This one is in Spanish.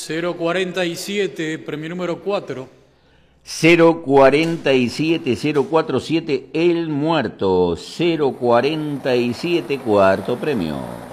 047, premio número 4. 047, 047, El Muerto. 047, cuarto premio.